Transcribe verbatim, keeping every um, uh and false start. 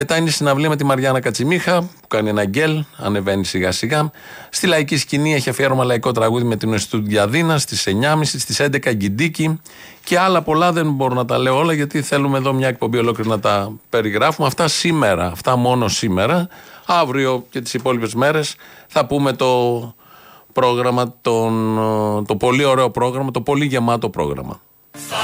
Μετά είναι η συναυλία με τη Μαριάννα Κατσιμίχα που κάνει ένα γκέλ, ανεβαίνει σιγά σιγά. Στη λαϊκή σκηνή έχει αφιέρωμα λαϊκό τραγούδι με την Εστουδιαδίνα στις εννιά και μισή, στις έντεκα Γκιντίκι και άλλα πολλά. Δεν μπορώ να τα λέω όλα γιατί θέλουμε εδώ μια εκπομπή ολόκληρη να τα περιγράφουμε. Αυτά σήμερα, αυτά μόνο σήμερα. Αύριο και τις υπόλοιπες μέρες θα πούμε το πρόγραμμα, τον, το πολύ ωραίο πρόγραμμα, το πολύ γεμάτο πρόγραμμα.